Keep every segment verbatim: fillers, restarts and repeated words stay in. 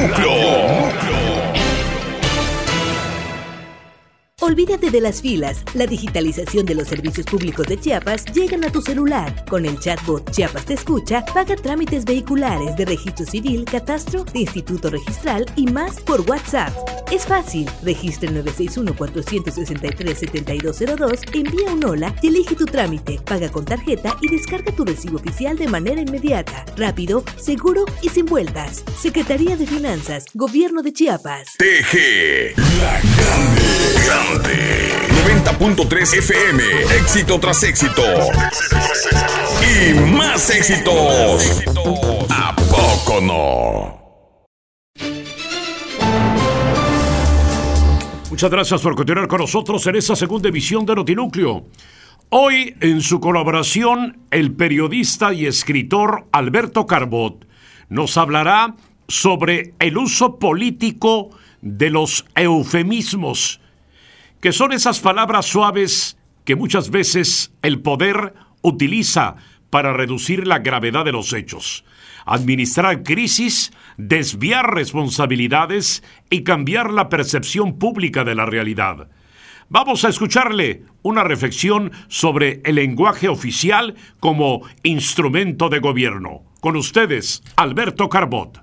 Núcleo. Olvídate de las filas. La digitalización de los servicios públicos de Chiapas llegan a tu celular. Con el chatbot Chiapas Te Escucha, paga trámites vehiculares de registro civil, catastro, de instituto registral y más por WhatsApp. Es fácil. Registra el nueve seis uno, cuatro seis tres, siete dos cero dos, envía un hola y elige tu trámite. Paga con tarjeta y descarga tu recibo oficial de manera inmediata. Rápido, seguro y sin vueltas. Secretaría de Finanzas, Gobierno de Chiapas. T G, la grande, grande. noventa punto tres F M, éxito tras éxito. Y más éxitos. ¿A poco no? Muchas gracias por continuar con nosotros en esta segunda emisión de Notinúcleo. Hoy, en su colaboración, el periodista y escritor Alberto Carbot nos hablará sobre el uso político de los eufemismos, que son esas palabras suaves que muchas veces el poder utiliza para reducir la gravedad de los hechos, administrar crisis, desviar responsabilidades y cambiar la percepción pública de la realidad. Vamos a escucharle una reflexión sobre el lenguaje oficial como instrumento de gobierno. Con ustedes, Alberto Carbot.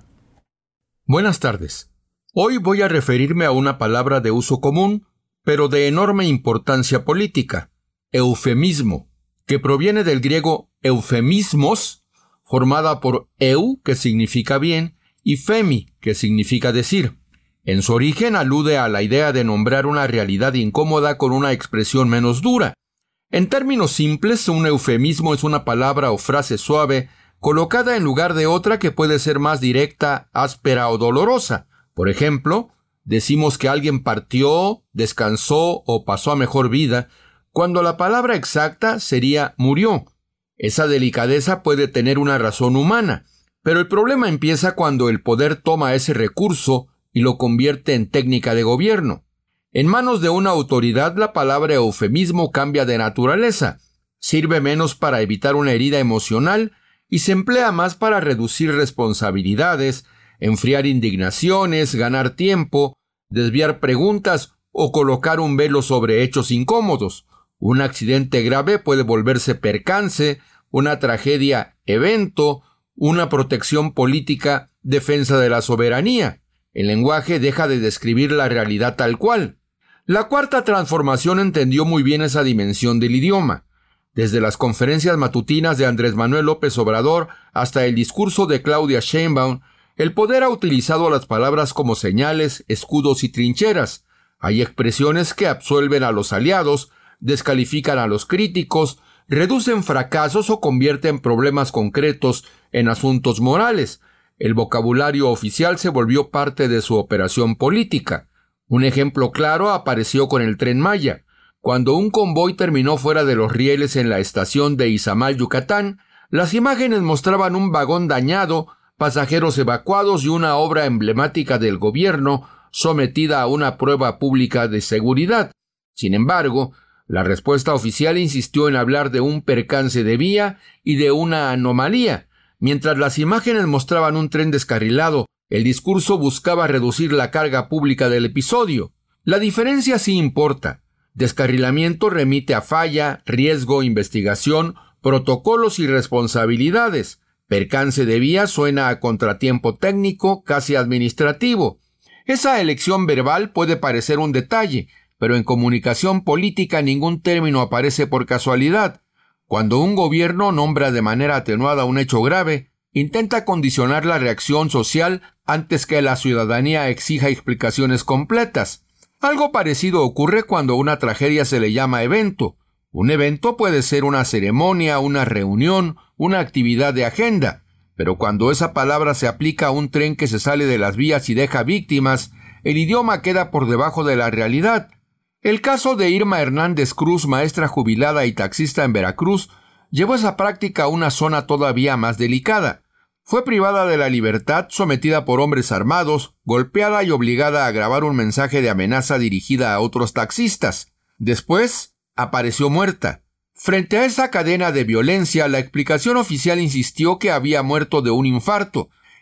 Buenas tardes. Hoy voy a referirme a una palabra de uso común, pero de enorme importancia política, eufemismo, que proviene del griego eufemismos, formada por eu, que significa bien, y femi, que significa decir. En su origen alude a la idea de nombrar una realidad incómoda con una expresión menos dura. En términos simples, un eufemismo es una palabra o frase suave colocada en lugar de otra que puede ser más directa, áspera o dolorosa. Por ejemplo, decimos que alguien partió, descansó o pasó a mejor vida, cuando la palabra exacta sería murió. Esa delicadeza puede tener una razón humana, pero el problema empieza cuando el poder toma ese recurso y lo convierte en técnica de gobierno. En manos de una autoridad, la palabra eufemismo cambia de naturaleza, sirve menos para evitar una herida emocional y se emplea más para reducir responsabilidades, enfriar indignaciones, ganar tiempo, desviar preguntas o colocar un velo sobre hechos incómodos. Un accidente grave puede volverse percance, una tragedia evento, una protección política defensa de la soberanía. El lenguaje deja de describir la realidad tal cual. La Cuarta Transformación entendió muy bien esa dimensión del idioma. Desde las conferencias matutinas de Andrés Manuel López Obrador hasta el discurso de Claudia Sheinbaum, el poder ha utilizado las palabras como señales, escudos y trincheras. Hay expresiones que absuelven a los aliados, descalifican a los críticos, reducen fracasos o convierten problemas concretos en asuntos morales. El vocabulario oficial se volvió parte de su operación política. Un ejemplo claro apareció con el Tren Maya. Cuando un convoy terminó fuera de los rieles en la estación de Izamal, Yucatán, las imágenes mostraban un vagón dañado, pasajeros evacuados y una obra emblemática del gobierno sometida a una prueba pública de seguridad. Sin embargo, la respuesta oficial insistió en hablar de un percance de vía y de una anomalía. Mientras las imágenes mostraban un tren descarrilado, el discurso buscaba reducir la carga pública del episodio. La diferencia sí importa. Descarrilamiento remite a falla, riesgo, investigación, protocolos y responsabilidades. Percance de vía suena a contratiempo técnico, casi administrativo. Esa elección verbal puede parecer un detalle, pero en comunicación política ningún término aparece por casualidad. Cuando un gobierno nombra de manera atenuada un hecho grave, intenta condicionar la reacción social antes que la ciudadanía exija explicaciones completas. Algo parecido ocurre cuando a una tragedia se le llama evento. Un evento puede ser una ceremonia, una reunión, una actividad de agenda, pero cuando esa palabra se aplica a un tren que se sale de las vías y deja víctimas, el idioma queda por debajo de la realidad. El caso de Irma Hernández Cruz, maestra jubilada y taxista en Veracruz, llevó esa práctica a una zona todavía más delicada. Fue privada de la libertad, sometida por hombres armados, golpeada y obligada a grabar un mensaje de amenaza dirigida a otros taxistas. Después, apareció muerta. Frente a esa cadena de violencia, la explicación oficial insistió que había muerto de un infarto.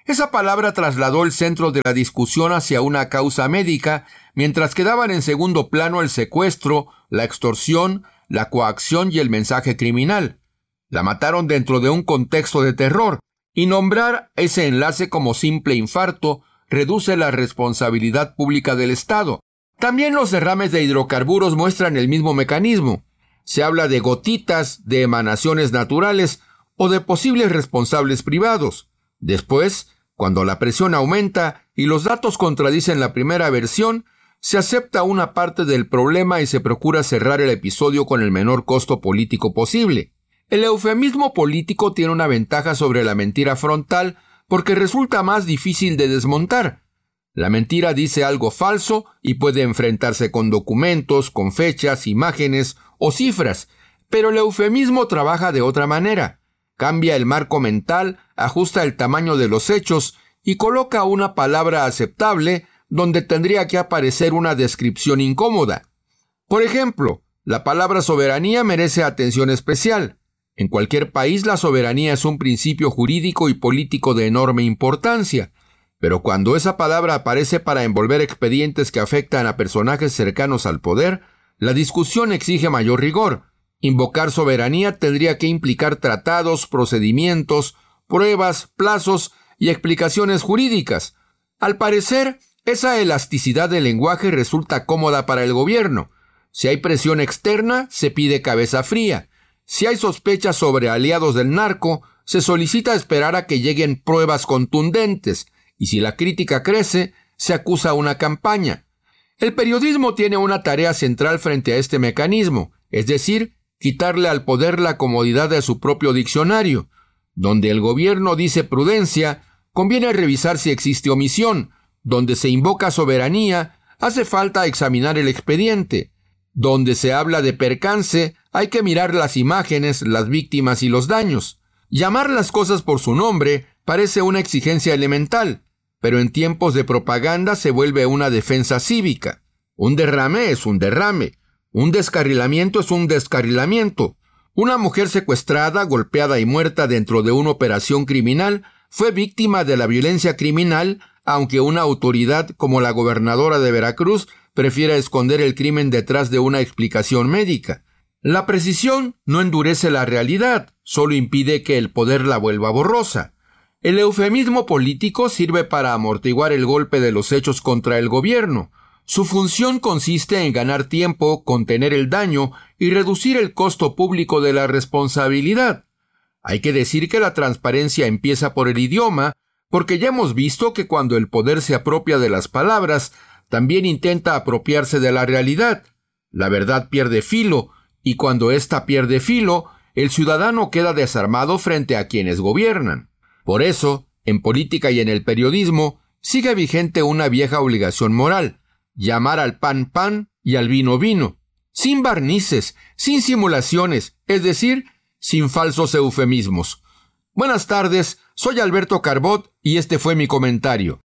Esa palabra trasladó el centro de la discusión hacia una causa médica, mientras quedaban en segundo plano el secuestro, la extorsión, la coacción y el mensaje criminal. La mataron dentro de un contexto de terror, y nombrar ese enlace como simple infarto reduce la responsabilidad pública del Estado. También los derrames de hidrocarburos muestran el mismo mecanismo. Se habla de gotitas, de emanaciones naturales o de posibles responsables privados. Después, cuando la presión aumenta y los datos contradicen la primera versión, se acepta una parte del problema y se procura cerrar el episodio con el menor costo político posible. El eufemismo político tiene una ventaja sobre la mentira frontal porque resulta más difícil de desmontar. La mentira dice algo falso y puede enfrentarse con documentos, con fechas, imágenes o cifras, pero el eufemismo trabaja de otra manera. Cambia el marco mental, ajusta el tamaño de los hechos y coloca una palabra aceptable donde tendría que aparecer una descripción incómoda. Por ejemplo, la palabra soberanía merece atención especial. En cualquier país la soberanía es un principio jurídico y político de enorme importancia, pero cuando esa palabra aparece para envolver expedientes que afectan a personajes cercanos al poder, la discusión exige mayor rigor. Invocar soberanía tendría que implicar tratados, procedimientos, pruebas, plazos y explicaciones jurídicas. Al parecer, esa elasticidad del lenguaje resulta cómoda para el gobierno. Si hay presión externa, se pide cabeza fría. Si hay sospechas sobre aliados del narco, se solicita esperar a que lleguen pruebas contundentes, y si la crítica crece, se acusa una campaña. El periodismo tiene una tarea central frente a este mecanismo, es decir, quitarle al poder la comodidad de su propio diccionario. Donde el gobierno dice prudencia, conviene revisar si existe omisión. Donde se invoca soberanía, hace falta examinar el expediente. Donde se habla de percance, hay que mirar las imágenes, las víctimas y los daños. Llamar las cosas por su nombre parece una exigencia elemental, pero en tiempos de propaganda se vuelve una defensa cívica. Un derrame es un derrame. Un descarrilamiento es un descarrilamiento. Una mujer secuestrada, golpeada y muerta dentro de una operación criminal fue víctima de la violencia criminal, aunque una autoridad como la gobernadora de Veracruz prefiera esconder el crimen detrás de una explicación médica. La precisión no endurece la realidad, solo impide que el poder la vuelva borrosa. El eufemismo político sirve para amortiguar el golpe de los hechos contra el gobierno. Su función consiste en ganar tiempo, contener el daño y reducir el costo público de la responsabilidad. Hay que decir que la transparencia empieza por el idioma, porque ya hemos visto que cuando el poder se apropia de las palabras, también intenta apropiarse de la realidad. La verdad pierde filo, y cuando ésta pierde filo, el ciudadano queda desarmado frente a quienes gobiernan. Por eso, en política y en el periodismo, sigue vigente una vieja obligación moral: llamar al pan pan y al vino vino, sin barnices, sin simulaciones, es decir, sin falsos eufemismos. Buenas tardes, soy Alberto Carbot y este fue mi comentario.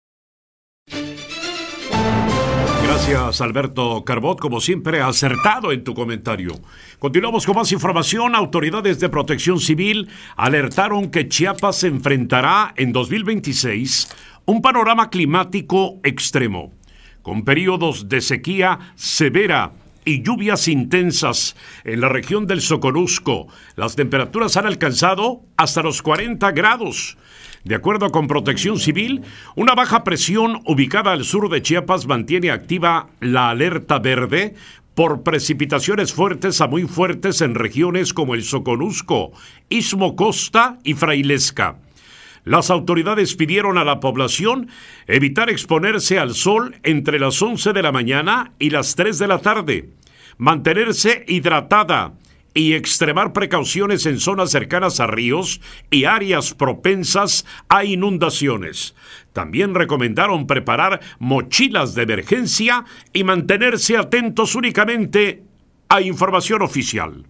Gracias, Alberto Carbot, como siempre, acertado en tu comentario. Continuamos con más información. Autoridades de Protección Civil alertaron que Chiapas se enfrentará en dos mil veintiséis un panorama climático extremo, con periodos de sequía severa y lluvias intensas en la región del Soconusco. Las temperaturas han alcanzado hasta los cuarenta grados. De acuerdo con Protección Civil, una baja presión ubicada al sur de Chiapas mantiene activa la alerta verde por precipitaciones fuertes a muy fuertes en regiones como el Soconusco, Istmo Costa y Frailesca. Las autoridades pidieron a la población evitar exponerse al sol entre las once de la mañana y las tres de la tarde, mantenerse hidratada y extremar precauciones en zonas cercanas a ríos y áreas propensas a inundaciones. También recomendaron preparar mochilas de emergencia y mantenerse atentos únicamente a información oficial.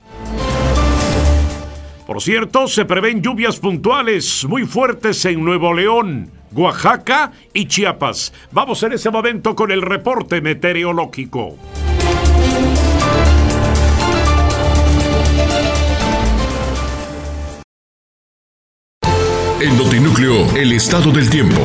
Por cierto, se prevén lluvias puntuales muy fuertes en Nuevo León, Oaxaca y Chiapas. Vamos en ese momento con el reporte meteorológico. El Notinúcleo, el estado del tiempo.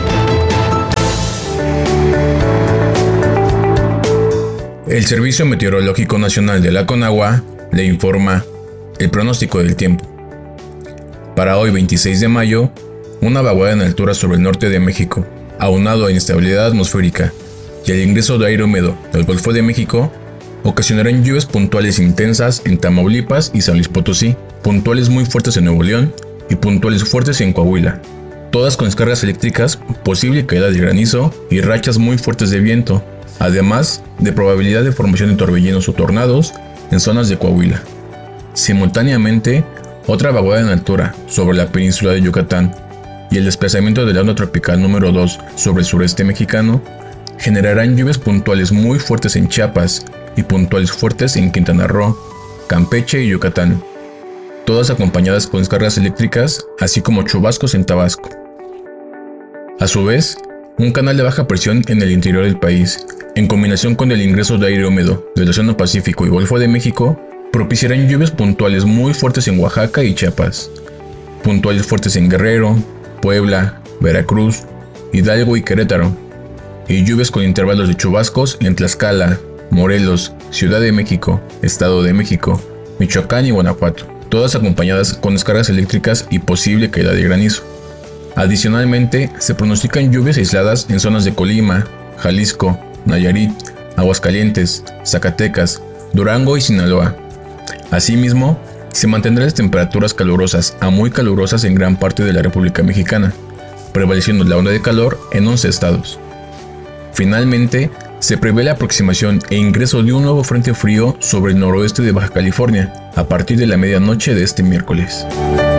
El Servicio Meteorológico Nacional de la Conagua le informa el pronóstico del tiempo. Para hoy veintiséis de mayo, una vaguada en altura sobre el norte de México, aunado a inestabilidad atmosférica y el ingreso de aire húmedo del Golfo de México, ocasionarán lluvias puntuales intensas en Tamaulipas y San Luis Potosí, puntuales muy fuertes en Nuevo León y puntuales fuertes en Coahuila, todas con descargas eléctricas, posible caída de granizo y rachas muy fuertes de viento, además de probabilidad de formación de torbellinos o tornados en zonas de Coahuila. Simultáneamente, otra vaguada en altura sobre la península de Yucatán y el desplazamiento de la onda tropical número dos sobre el sureste mexicano generarán lluvias puntuales muy fuertes en Chiapas y puntuales fuertes en Quintana Roo, Campeche y Yucatán, todas acompañadas con descargas eléctricas, así como chubascos en Tabasco. A su vez, un canal de baja presión en el interior del país, en combinación con el ingreso de aire húmedo del Océano Pacífico y Golfo de México, propiciarán lluvias puntuales muy fuertes en Oaxaca y Chiapas, puntuales fuertes en Guerrero, Puebla, Veracruz, Hidalgo y Querétaro, y lluvias con intervalos de chubascos en Tlaxcala, Morelos, Ciudad de México, Estado de México, Michoacán y Guanajuato, todas acompañadas con descargas eléctricas y posible caída de granizo. Adicionalmente, se pronostican lluvias aisladas en zonas de Colima, Jalisco, Nayarit, Aguascalientes, Zacatecas, Durango y Sinaloa. Asimismo, se mantendrán las temperaturas calurosas a muy calurosas en gran parte de la República Mexicana, prevaleciendo la onda de calor en once estados. Finalmente, se prevé la aproximación e ingreso de un nuevo frente frío sobre el noroeste de Baja California a partir de la medianoche de este miércoles.